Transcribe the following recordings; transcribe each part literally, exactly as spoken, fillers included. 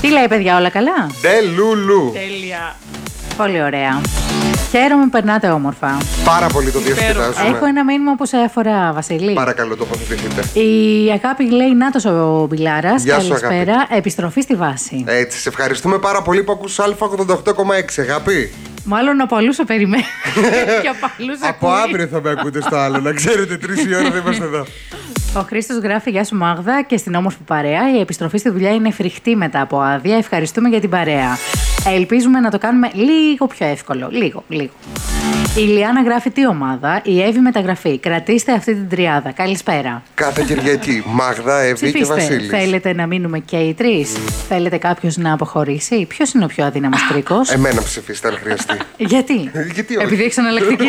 λέει, παιδιά, όλα καλά? Ντελούλου. Τέλεια. Πολύ ωραία. Χαίρομαι που περνάτε όμορφα. Πάρα πολύ το διασκεδάζουμε. Έχω ένα μήνυμα που σε αφορά, Βασίλη. Παρακαλώ, το αποθετηθείτε. Η Αγάπη λέει, νάτος ο Μπιλάρας. Γεια σου, Καλησπέρα. Αγάπη. Επιστροφή στη βάση. Έτσι, σε ευχαριστούμε πάρα πολύ που ακούς Α ογδόντα οκτώ κόμμα έξι, Αγάπη. Μάλλον από αλλού σε περιμένει. Και από αλλού σε Από ακούει. αύριο θα με ακούτε στο άλλο, να ξέρετε, τρεις η ώρα δεν είμαστε εδώ. Ο Χρήστος γράφει: Γεια σου, Μάγδα, και στην όμορφη παρέα. Η επιστροφή στη δουλειά είναι φρικτή μετά από άδεια. Ευχαριστούμε για την παρέα. Ελπίζουμε να το κάνουμε λίγο πιο εύκολο. Λίγο, λίγο. Η Λιάννα γράφει: Τι ομάδα? Η Εύη μεταγραφή. Κρατήστε αυτή την τριάδα. Καλησπέρα. Κάθε Κυριακή. Μάγδα, Εύη και Βασίλης. Θέλετε να μείνουμε και οι τρεις? Θέλετε κάποιος να αποχωρήσει? Ποιος είναι ο πιο αδύναμος κρίκος? Εμένα ψηφίστε αν χρειαστεί. Γιατί? Γιατί όχι? Επειδή έχεις εναλλακτική.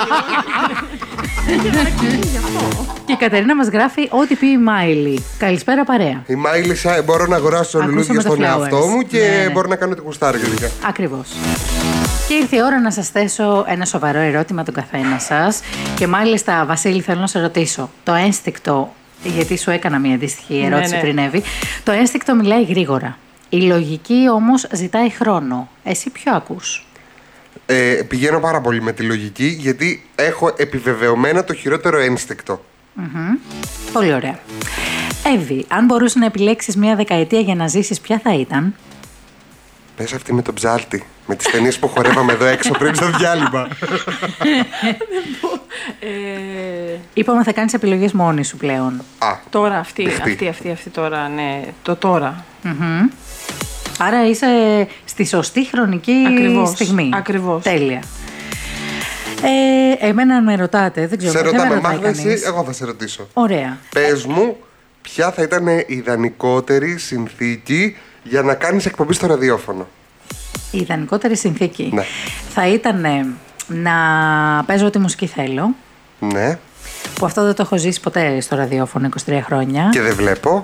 Και η Κατερίνα μας γράφει: Ό,τι πει η Μάιλι. Καλησπέρα, παρέα. Η Μάιλι Σάι, μπορώ να αγοράσω Ακούσαμε λουλούδια το στον Flowers. εαυτό μου και Ναι, ναι. μπορώ να κάνω την κουστάρια τελικά. Ακριβώς. Και ήρθε η ώρα να σας θέσω ένα σοβαρό ερώτημα τον καθένα σας. Και μάλιστα, Βασίλη, θέλω να σε ρωτήσω. Το ένστικτο, γιατί σου έκανα μια αντίστοιχη ερώτηση ναι. πριν, Εύη. Το ένστικτο μιλάει γρήγορα. Η λογική όμως ζητάει χρόνο. Εσύ ποιο ακούς? Ε, πηγαίνω πάρα πολύ με τη λογική γιατί έχω επιβεβαιωμένα το χειρότερο ένστικτο. Μμμ. Πολύ ωραία. Εύη, αν μπορούσε να επιλέξεις μια δεκαετία για να ζήσεις, ποια θα ήταν? Πες αυτή με τον ψάλτη. Με τις ταινίες που χορεύαμε εδώ έξω πριν στο διάλειμμα. Ε, Είπαμε θα κάνεις επιλογές μόνη σου πλέον. Α, τώρα αυτή, Δεχτεί. αυτή, αυτή, αυτή τώρα, ναι. Το τώρα. Μμμ. Άρα είσαι στη σωστή χρονική Ακριβώς, στιγμή. ακριβώς. Τέλεια. Ε, εμένα αν με ρωτάτε, δεν ξέρω. σε δεν με ρωτάμε, ρωτάει Μάγδα, εσύ, κανείς. εγώ θα σε ρωτήσω. Ωραία. Πες μου, ποια θα ήταν η ιδανικότερη συνθήκη για να κάνεις εκπομπή στο ραδιόφωνο? Η ιδανικότερη συνθήκη Ναι. θα ήταν ε, να παίζω ό,τι μουσική θέλω. Ναι, Που αυτό δεν το έχω ζήσει ποτέ στο ραδιόφωνο είκοσι τρία χρόνια. και δεν βλέπω.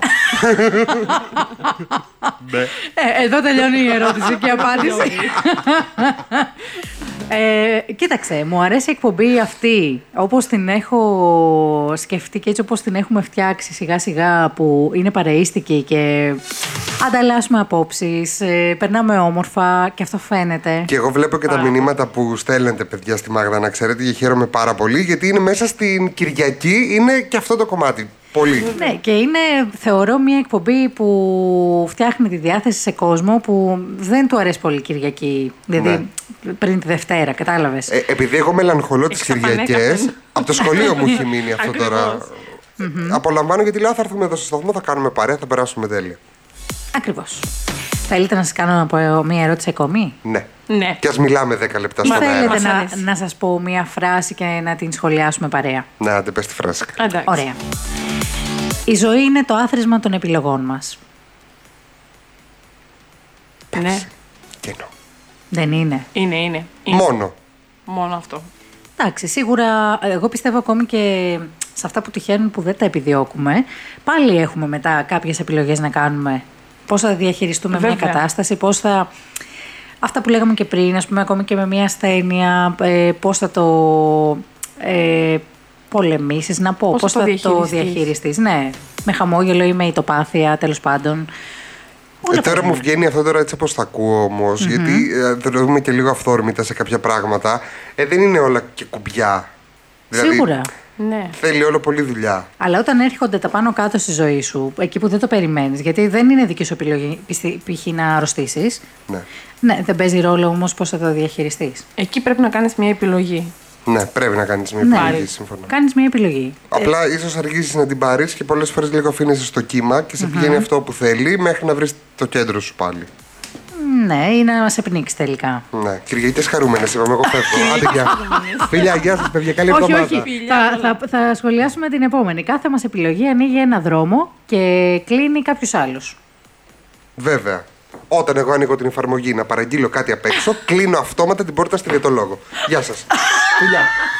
Ναι. Ε, εδώ τελειώνει η ερώτηση και η απάντηση. Ε, κοίταξε, μου αρέσει η εκπομπή αυτή όπως την έχω σκεφτεί και έτσι όπως την έχουμε φτιάξει σιγά σιγά, που είναι παρεΐστικη και ανταλλάσσουμε απόψεις, ε, περνάμε όμορφα και αυτό φαίνεται. Και εγώ βλέπω και τα μηνύματα που στέλνετε, παιδιά, στη Μάγδα, να ξέρετε, και χαίρομαι πάρα πολύ γιατί είναι μέσα στην Κυριακή, είναι και αυτό το κομμάτι. Πολύ. Ναι, και είναι, θεωρώ, μια εκπομπή που φτιάχνει τη διάθεση σε κόσμο που δεν του αρέσει πολύ Κυριακή. Δηλαδή, Ναι. πριν τη Δευτέρα, κατάλαβες. Ε, επειδή εγώ μελαγχολώ τις Εξαφανέκαθεν. Κυριακές, από το σχολείο μου έχει μείνει αυτό τώρα. Ακριβώς. Απολαμβάνω γιατί λέω θα έρθουμε εδώ στο σταθμό, θα κάνουμε παρέα, θα περάσουμε τέλεια. Ακριβώς. Θέλετε να σας κάνω από μια ερώτηση ακόμη? Ναι. Ναι. Και ας μιλάμε δέκα λεπτά στον Μα αέρα. Θέλετε Μας να, αρέσει. να σας πω μια φράση και να την σχολιάσουμε παρέα? Να, άντε πες τη φράση. Εντάξει. Ωραία. Η ζωή είναι το άθροισμα των επιλογών μας. Ναι. Κενό. Δεν είναι? Είναι, είναι. είναι. Μόνο. Μόνο αυτό. Εντάξει, σίγουρα εγώ πιστεύω ακόμη και σε αυτά που τυχαίνουν που δεν τα επιδιώκουμε, πάλι έχουμε μετά κάποιες επιλογές να κάνουμε. Πώς θα διαχειριστούμε μια Βέβαια. κατάσταση, πώς θα... Αυτά που λέγαμε και πριν, ας πούμε, ακόμη και με μια ασθένεια, ε, πώς θα το ε, πολεμήσεις, να πω, Πώς πώς θα θα το το διαχειριστείς. διαχειριστείς. Ναι, με χαμόγελο ή με ητοπάθεια, τέλος πάντων. Όλα Ε, τώρα αυτά μου είναι. βγαίνει αυτό τώρα έτσι όπως τα ακούω όμως, γιατί ε, θα το δούμε και λίγο αυθόρμητα σε κάποια πράγματα. Ε, δεν είναι όλα και κουμπιά. Σίγουρα. Ναι. Θέλει όλο πολλή δουλειά. Αλλά όταν έρχονται τα πάνω κάτω στη ζωή σου, εκεί που δεν το περιμένεις, γιατί δεν είναι δική σου επιλογή πιστη- π.χ. να αρρωστήσεις. Ναι. Ναι, δεν παίζει ρόλο όμως πώς θα το διαχειριστείς. Εκεί πρέπει να κάνεις μια επιλογή. Ναι, πρέπει να κάνεις μια Ναι. επιλογή, συμφωνώ. Κάνεις μια επιλογή. Απλά ίσως αργήσεις να την πάρεις και πολλές φορές λίγο αφήνεσαι στο κύμα και σε πηγαίνει αυτό που θέλει μέχρι να βρεις το κέντρο σου πάλι. Ναι, ή να σε πνίξει τελικά. Ναι. Κυριακητές χαρούμενες, είπαμε, εγώ φεύγω. Άντε, γεια. Φιλιά, γεια σας, παιδιά, καλή Όχι, εβδομάδα. όχι. Θα, θα, θα σχολιάσουμε την επόμενη. Κάθε μας επιλογή ανοίγει ένα δρόμο και κλείνει κάποιους άλλους. Βέβαια. Όταν εγώ ανοίγω την εφαρμογή να παραγγείλω κάτι απ' έξω, κλείνω αυτόματα την πόρτα στη διαιτολόγο. Γεια σας. Φιλιά.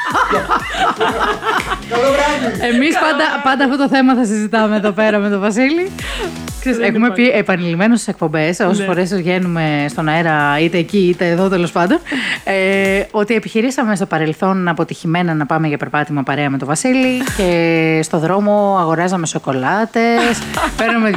Καλό βράδυ. Εμείς πάντα, πάντα αυτό το θέμα θα συζητάμε εδώ πέρα με τον Βασίλη. Ξέρεις, έχουμε πει επανειλημμένως στις εκπομπές, όσες Ναι. φορές βγαίνουμε στον αέρα, είτε εκεί είτε εδώ τέλος πάντων, ε, ότι επιχειρήσαμε στο παρελθόν αποτυχημένα να πάμε για περπάτημα παρέα με τον Βασίλη και στο δρόμο αγοράζαμε σοκολάτες, παίρνουμε